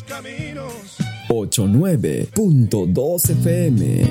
89.2 FM.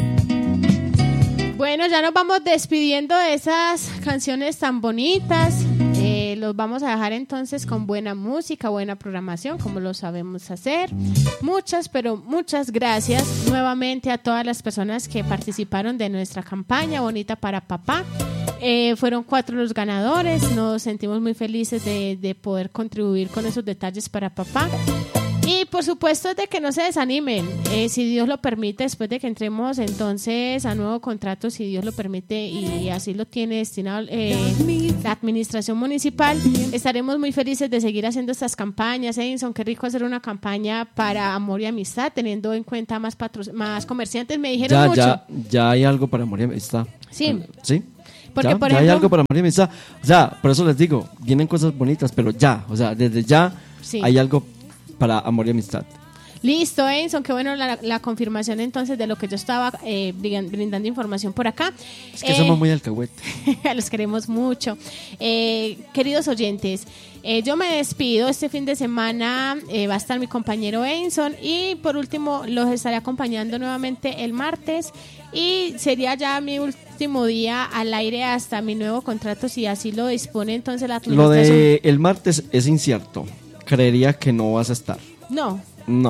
Bueno, ya nos vamos despidiendo de esas canciones tan bonitas. Los vamos a dejar entonces con buena música, buena programación, como lo sabemos hacer. Pero muchas gracias nuevamente a todas las personas que participaron de nuestra campaña Bonita para Papá. Fueron 4 los ganadores. Nos sentimos muy felices de poder contribuir con esos detalles para papá. Y por supuesto de que no se desanimen, si Dios lo permite, después de que entremos entonces a nuevo contrato, si Dios lo permite y así lo tiene destinado la administración municipal, estaremos muy felices de seguir haciendo estas campañas. Edinson, qué rico hacer una campaña para amor y amistad, teniendo en cuenta más comerciantes. Me dijeron mucho. Ya hay algo para amor y amistad. Sí. Sí. Porque, por ya ejemplo, hay algo para amor y amistad. O sea, por eso les digo, vienen cosas bonitas, pero desde ya hay algo para amor y amistad. Listo, Edinson, qué bueno la confirmación entonces de lo que yo estaba brindando información por acá. Es que somos muy alcahuete. Los queremos mucho. Queridos oyentes, yo me despido. Este fin de semana va a estar mi compañero Edinson y por último los estaré acompañando nuevamente el martes y sería ya mi último día al aire hasta mi nuevo contrato, si así lo dispone entonces la administración. Lo de el martes es incierto. Creería que no vas a estar. No,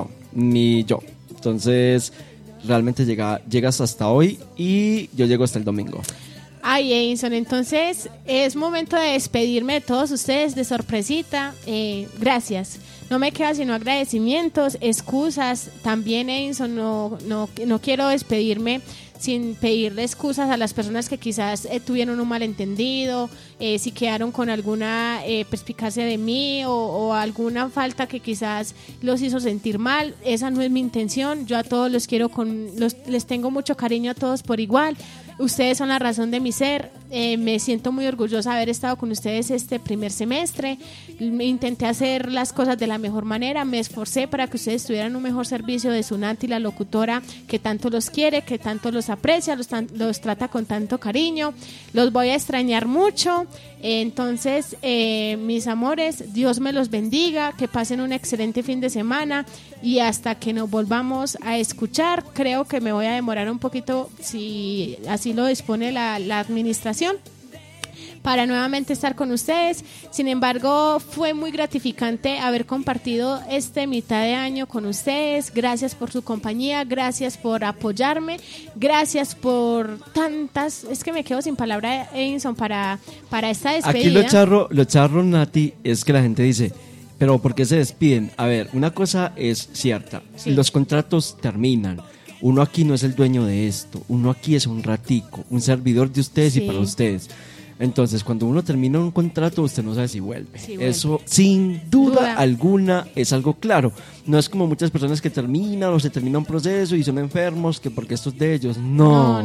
ni yo. Entonces, realmente llegas hasta hoy y yo llego hasta el domingo. Ay, Edinson, entonces es momento de despedirme de todos ustedes de sorpresita. Gracias. No me queda sino agradecimientos, excusas. También, Edinson, no quiero despedirme sin pedirle excusas a las personas que quizás tuvieron un malentendido, si quedaron con alguna perspicacia de mí o alguna falta que quizás los hizo sentir mal. Esa no es mi intención. Yo a todos los quiero les tengo mucho cariño a todos por igual. Ustedes son la razón de mi ser. Me siento muy orgullosa de haber estado con ustedes este primer semestre. Intenté hacer las cosas de la mejor manera. Me esforcé para que ustedes tuvieran un mejor servicio de su Nati, la locutora que tanto los quiere, que tanto los aprecia, los trata con tanto cariño. Los voy a extrañar mucho. Entonces, mis amores, Dios me los bendiga, que pasen un excelente fin de semana y hasta que nos volvamos a escuchar. Creo que me voy a demorar un poquito, si así lo dispone la administración, para nuevamente estar con ustedes. Sin embargo, fue muy gratificante haber compartido este mitad de año con ustedes. Gracias por su compañía, gracias por apoyarme, gracias por tantas... Es que me quedo sin palabra, Edinson, para esta despedida. Aquí lo charro, Nati, es que la gente dice, pero ¿por qué se despiden? A ver, una cosa es cierta, sí. Los contratos terminan. Uno aquí no es el dueño de esto, uno aquí es un ratico, un servidor de ustedes, sí. Y para ustedes. Entonces, cuando uno termina un contrato, usted no sabe si vuelve. Sí, vuelve. Eso, sin duda alguna, es algo claro. No es como muchas personas que terminan o se termina un proceso y son enfermos, que porque esto es de ellos. No.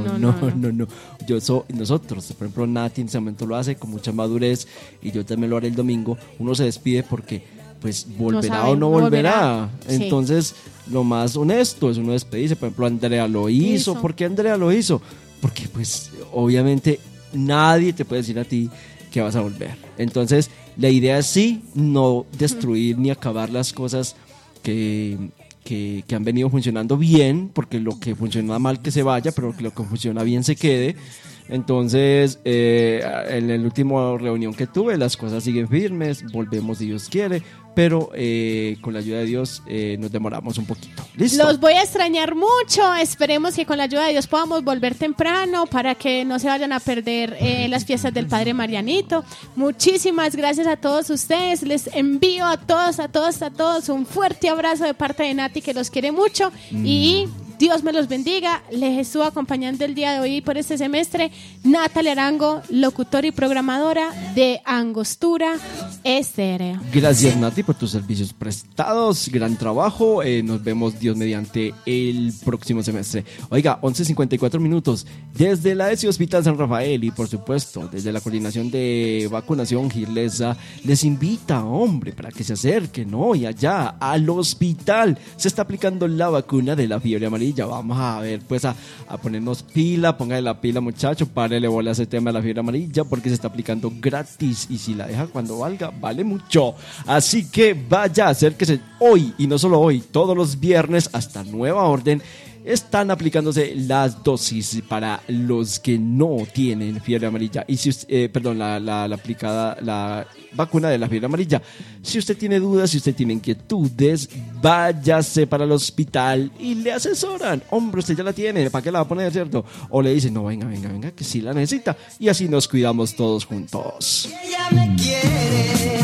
Nosotros, por ejemplo, Nati en ese momento lo hace con mucha madurez y yo también lo haré el domingo. Uno se despide porque, pues, volverá o no volverá. Entonces, lo más honesto es uno despedirse. Por ejemplo, Andrea lo hizo. ¿Por qué Andrea lo hizo? Porque, pues, obviamente... nadie te puede decir a ti que vas a volver. Entonces, la idea es sí, no destruir ni acabar las cosas que han venido funcionando bien, porque lo que funciona mal que se vaya, pero lo que funciona bien se quede. Entonces, en la última reunión que tuve, las cosas siguen firmes, volvemos si Dios quiere, pero con la ayuda de Dios nos demoramos un poquito. ¿Listo? Los voy a extrañar mucho. Esperemos que con la ayuda de Dios podamos volver temprano para que no se vayan a perder las fiestas del Padre Marianito. Muchísimas gracias a todos ustedes. Les envío a todos un fuerte abrazo de parte de Nati, que los quiere mucho, y Dios me los bendiga. Les estuvo acompañando el día de hoy por este semestre Natalia Arango, locutora y programadora de Angostura Estéreo. Gracias, Nati, por tus servicios prestados. Gran trabajo. Nos vemos, Dios mediante, el próximo semestre. Oiga, 11:54 desde la ESI Hospital San Rafael y, por supuesto, desde la Coordinación de Vacunación Girlesa, les invita, hombre, para que se acerquen hoy allá al hospital. Se está aplicando la vacuna de la fiebre amarilla amarilla. Vamos a ver, pues a ponernos pila, póngale la pila, muchacho, párele bola a ese tema de la fiebre amarilla porque se está aplicando gratis y si la deja cuando valga, vale mucho. Así que vaya, acérquese hoy y no solo hoy, todos los viernes hasta nueva orden. Están aplicándose las dosis para los que no tienen fiebre amarilla. Y si la vacuna de la fiebre amarilla. Si usted tiene dudas, si usted tiene inquietudes, váyase para el hospital y le asesoran. Hombre, usted ya la tiene, ¿para qué la va a poner, cierto? O le dicen, no, venga, que sí la necesita. Y así nos cuidamos todos juntos. Ella me quiere.